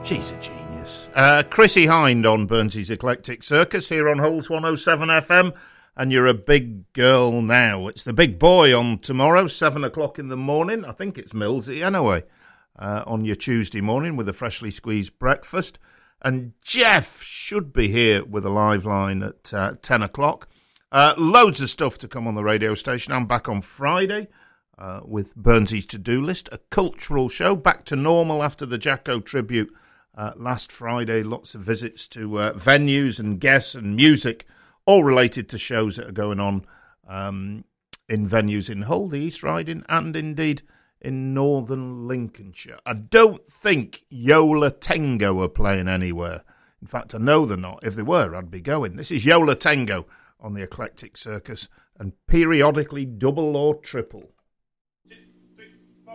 She's a genius. Chrissy Hind on Burnsy's Eclectic Circus here on Holes 107 FM. And you're a big girl now. It's the big boy on tomorrow, 7 o'clock in the morning. I think it's Millsy anyway, on your Tuesday morning with a freshly squeezed breakfast. And Jeff should be here with a live line at 10 o'clock. Loads of stuff to come on the radio station. I'm back on Friday with Burnsy's To-Do List, a cultural show, back to normal after the Jacko tribute last Friday. Lots of visits to venues and guests and music, all related to shows that are going on in venues in Hull, the East Riding, and indeed in northern Lincolnshire. I don't think Yola Tango are playing anywhere. In fact, I know they're not. If they were, I'd be going. This is Yola Tango on the Eclectic Circus, and periodically double or triple.